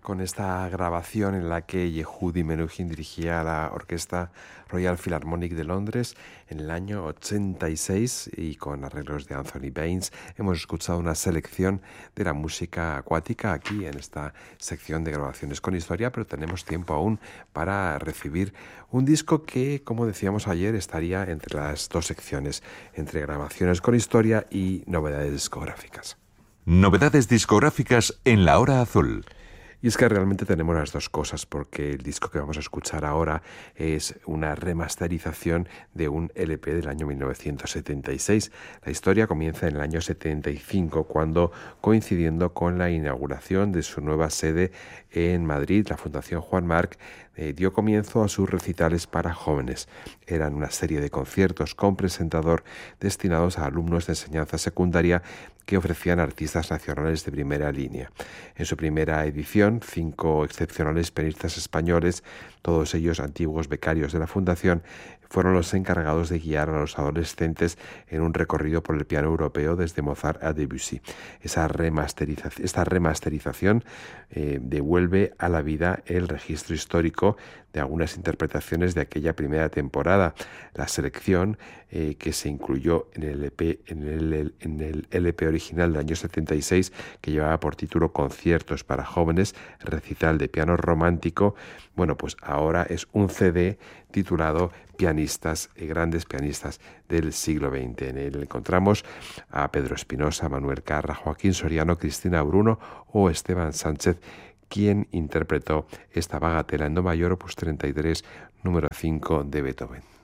con esta grabación en la que Yehudi Menuhin dirigía la Orquesta Royal Philharmonic de Londres en el año 86 y con arreglos de Anthony Baines. Hemos escuchado una selección de la música acuática aquí en esta sección de grabaciones con historia, pero tenemos tiempo aún para recibir un disco que, como decíamos ayer, estaría entre las dos secciones, entre grabaciones con historia y novedades discográficas. Novedades discográficas en La Hora Azul. Y es que realmente tenemos las dos cosas, porque el disco que vamos a escuchar ahora es una remasterización de un LP del año 1976. La historia comienza en el año 75, cuando, coincidiendo con la inauguración de su nueva sede en Madrid, la Fundación Juan March dio comienzo a sus recitales para jóvenes. Eran una serie de conciertos con presentador destinados a alumnos de enseñanza secundaria que ofrecían artistas nacionales de primera línea. En su primera edición, 5 excepcionales pianistas españoles, todos ellos antiguos becarios de la Fundación, fueron los encargados de guiar a los adolescentes en un recorrido por el piano europeo desde Mozart a Debussy. Esta remasterización devuelve a la vida el registro histórico de algunas interpretaciones de aquella primera temporada. La selección que se incluyó en el LP original del año 76, que llevaba por título Conciertos para jóvenes, recital de piano romántico, bueno, pues ahora es un CD titulado Pianistas, grandes pianistas del siglo XX. En él encontramos a Pedro Espinosa, Manuel Carra, Joaquín Soriano, Cristina Bruno o Esteban Sánchez, quien interpretó esta bagatela en do mayor, opus 33, número 5 de Beethoven.